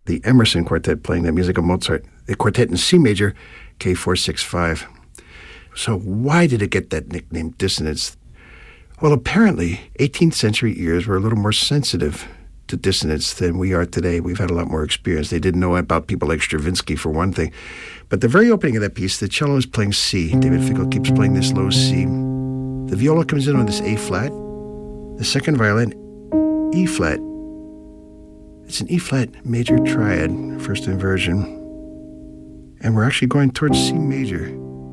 the Emerson Quartet playing the music of Mozart, the quartet in C major, K465. So why did it get that nickname, dissonance? Well, apparently, 18th century ears were a little more sensitive to dissonance than we are today. We've had a lot more experience. They didn't know about people like Stravinsky, for one thing. But the very opening of that piece, the cello is playing C. David Finkel keeps playing this low C. The viola comes in on this A flat. The second violin, E flat. It's an E flat major triad, first inversion. And we're actually going towards C major.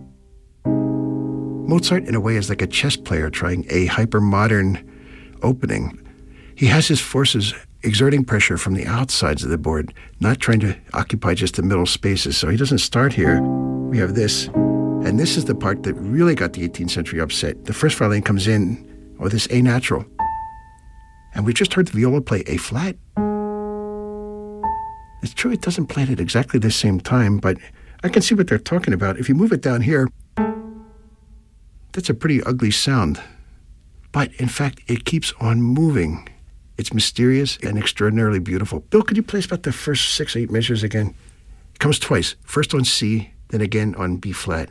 Mozart, in a way, is like a chess player trying a hyper-modern opening. He has his forces exerting pressure from the outsides of the board, not trying to occupy just the middle spaces. So he doesn't start here. We have this. And this is the part that really got the 18th century upset. The first violin comes in with this A natural. And we just heard the viola play A flat. It's true it doesn't play it at exactly the same time, but I can see what they're talking about. If you move it down here, that's a pretty ugly sound. But in fact, it keeps on moving. It's mysterious and extraordinarily beautiful. Bill, could you play us about the first 6 or 8 measures again? It comes twice. First on C, then again on B flat.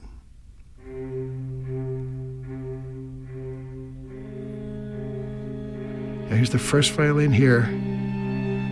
Now here's the first violin here.